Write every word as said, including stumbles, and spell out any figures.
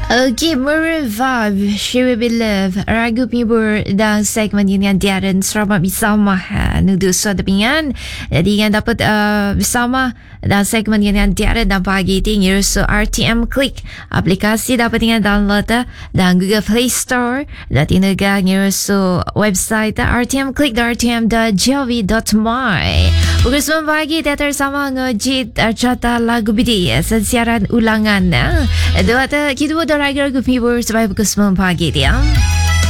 Okay, Maroon five, She Will Be Love. Ragu penghibur dan segmen ini yang Darren selamat bersama ha, nuduh suatu pingan. Jadi yang dapat uh, bersama dan segmen ini yang Darren dan pagi ini so R T M Click. Aplikasi dapat dengan download dan Google Play Store. Dan tindakan so website r t m click dot r t m dot gov dot my. Pukul sembilan pagi teater sama ngejit carta lagu bidi siaran ulangan. Dua kita buat ragu penghibur sampai pukul sembilan pagi dia.